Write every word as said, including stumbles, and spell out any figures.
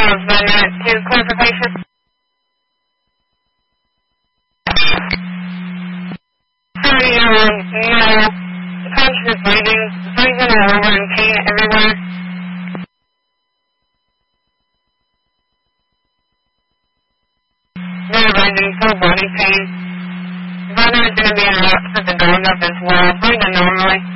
of a minute to clarification. Sorry, um, no, conscious breathing, breathing all over and pain everywhere. Really breathing, full body pain. Brother is going to be in a lot for the dog up as well, breathing normally.